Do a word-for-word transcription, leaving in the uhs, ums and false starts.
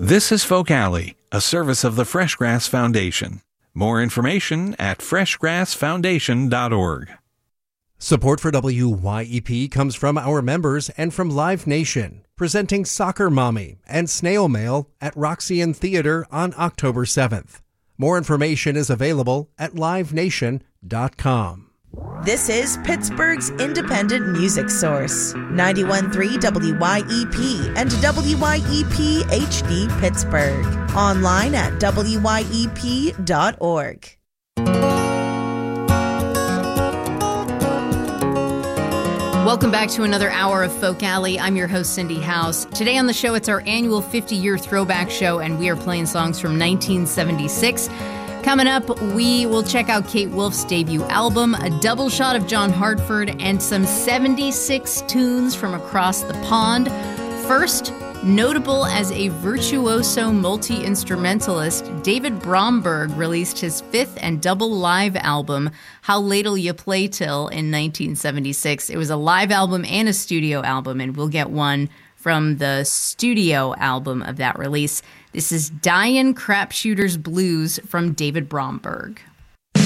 This is Folk Alley, a service of the Freshgrass Foundation. More information at fresh grass foundation dot org. Support for W Y E P comes from our members and from Live Nation, presenting Soccer Mommy and Snail Mail at Roxy Theater on October seventh. More information is available at live nation dot com. This is Pittsburgh's independent music source, ninety-one point three W Y E P and W Y E P H D Pittsburgh. Online at W Y E P dot org. Welcome back to another hour of Folk Alley. I'm your host, Cindy House. Today on the show, it's our annual fifty-year throwback show, and we are playing songs from nineteen seventy-six. Coming up, we will check out Kate Wolf's debut album, a double shot of John Hartford, and some seventy-six tunes from across the pond. First, notable as a virtuoso multi-instrumentalist, David Bromberg released his fifth and double live album, How Late'll You Play Till, in nineteen seventy-six. It was a live album and a studio album, and we'll get one from the studio album of that release. This is Dyin' Crapshooter's Blues from David Bromberg.